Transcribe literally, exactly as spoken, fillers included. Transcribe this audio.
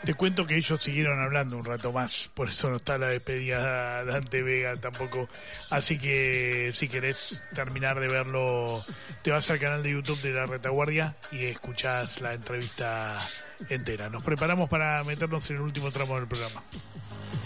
Te cuento que ellos siguieron hablando un rato más, por eso no está la despedida de Dante Vega tampoco. Así que si querés terminar de verlo, te vas al canal de YouTube de La Retaguardia y escuchás la entrevista entera. Nos preparamos para meternos en el último tramo del programa.